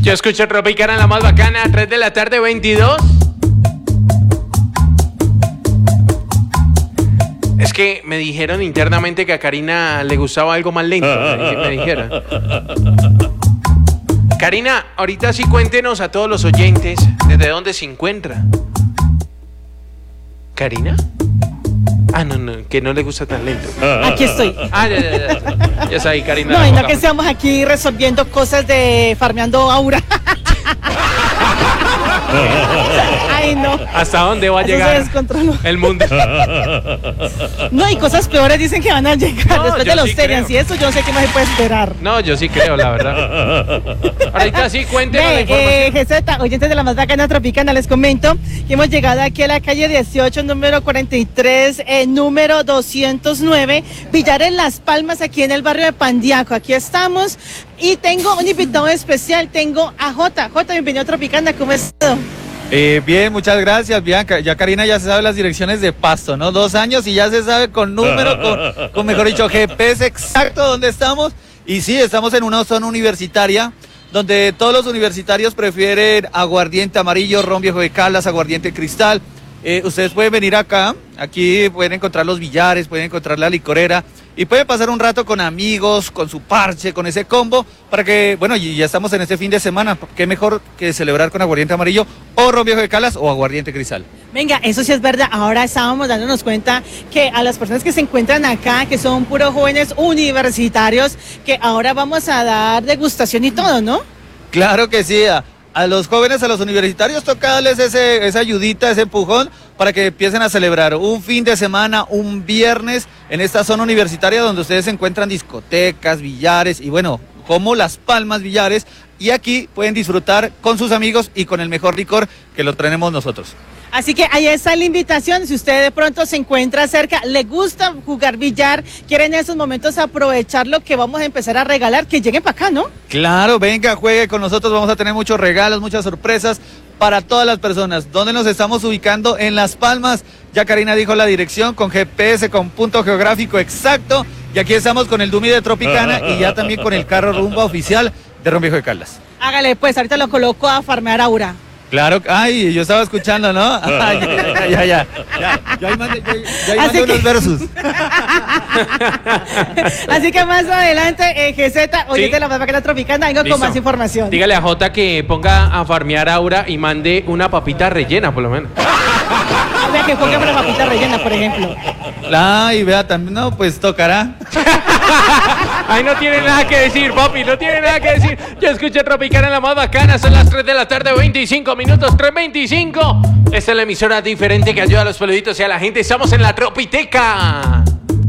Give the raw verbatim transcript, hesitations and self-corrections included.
Yo escucho Tropicana, la más bacana, tres de la tarde, veintidós. Es que me dijeron internamente que a Karina le gustaba algo más lento. Me, me dijeron. Karina, ahorita sí cuéntenos a todos los oyentes desde dónde se encuentra. ¿Karina? Ah, no, no, que no le gusta tan lento. Aquí estoy. Ah, ya, ya, ya. Ya sabes, Karina. No, y no que estamos aquí resolviendo cosas de farmeando aura. Ay, no. ¿Hasta dónde va a Eso llegar se descontroló. el mundo? No, y cosas peores dicen que van a llegar No, después yo de los sí Serians creo. y eso yo no sé qué más se puede esperar. No, yo sí creo, la verdad. Ahorita sí, cuéntenos la Ve, información. eh, G Z, oyentes de la más bacana Tropicana, les comento que hemos llegado aquí a la calle dieciocho, número cuarenta y tres, eh, número doscientos nueve, Villar en Las Palmas, aquí en el barrio de Pandiaco. Aquí estamos y tengo un invitado especial, tengo a Jota. Jota, bienvenido a Tropicana, ¿cómo estás? Eh, bien, muchas gracias, Bianca. Ya Karina ya se sabe las direcciones de Pasto, ¿no? Dos años y ya se sabe con número, con, con mejor dicho, G P S exacto dónde estamos. Y sí, estamos en una zona universitaria donde todos los universitarios prefieren aguardiente amarillo, ron viejo de Caldas, aguardiente cristal. Eh, ustedes pueden venir acá, aquí pueden encontrar los billares, pueden encontrar la licorera y pueden pasar un rato con amigos, con su parche, con ese combo, para que, bueno, y ya estamos en este fin de semana, qué mejor que celebrar con aguardiente amarillo o ron viejo de Calas o aguardiente cristal. Venga, eso sí es verdad. Ahora estábamos dándonos cuenta que a las personas que se encuentran acá, que son puros jóvenes universitarios, que ahora vamos a dar degustación y todo, ¿no? Claro que sí, a, a los jóvenes, a los universitarios, toca darles ese, esa ayudita, ese empujón para que empiecen a celebrar un fin de semana, un viernes en esta zona universitaria donde ustedes encuentran discotecas, billares y bueno, como Las Palmas Billares, y aquí pueden disfrutar con sus amigos y con el mejor licor que lo tenemos nosotros. Así que ahí está la invitación, si usted de pronto se encuentra cerca, le gusta jugar billar, quiere en esos momentos aprovechar lo que vamos a empezar a regalar, que lleguen para acá, ¿no? Claro, venga, juegue con nosotros, vamos a tener muchos regalos, muchas sorpresas para todas las personas. ¿Dónde nos estamos ubicando? En Las Palmas, ya Karina dijo la dirección, con G P S, con punto geográfico exacto, y aquí estamos con el Dumi de Tropicana y ya también con el carro rumba oficial de Ron Viejo de Caldas. Hágale pues, ahorita lo coloco a farmear aura. Claro, ay, yo estaba escuchando, ¿no? Ay, ya, ya, ya, ya, ya ahí mandé, ya, ya ahí Así mandé que- unos versos. Así que más adelante, eh, G Z, oyente Sí. de la más bacana Tropicana, vengo Listo. con más información. Dígale a Jota que ponga a farmear Aura y mande una papita rellena, por lo menos. O sea, que ponga una papita rellena, por ejemplo. Ay, vea, también, no, pues tocará. Ahí no tiene nada que decir, papi, no tiene nada que decir. Yo escuché Tropicana, la más bacana, son las tres de la tarde, veinticinco minutos, tres veinticinco. Esta es la emisora diferente que ayuda a los peluditos y a la gente. Estamos en la Tropiteca.